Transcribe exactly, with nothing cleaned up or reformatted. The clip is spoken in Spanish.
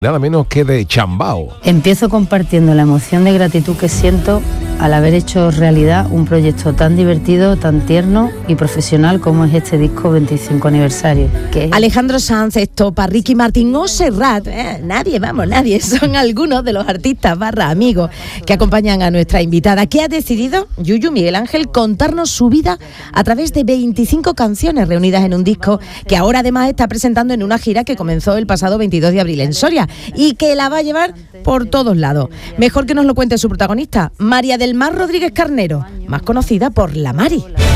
nada menos que de Chambao. Empiezo compartiendo la emoción de gratitud que siento al haber hecho realidad un proyecto tan divertido, tan tierno y profesional como es este disco veinticinco aniversario. Que es... Alejandro Sanz, Estopa, Ricky Martin o Serrat, eh, nadie, vamos, nadie, son algunos de los artistas barra amigos que acompañan a nuestra invitada, que ha decidido, Yuyu Miguel Ángel, contarnos su vida a través de veinticinco canciones reunidas en un disco que ahora además está presentando en una gira que comenzó el pasado veintidós de abril en Soria y que la va a llevar por todos lados. Mejor que nos lo cuente su protagonista, María del Mar Rodríguez Carnero, más conocida por La Mari.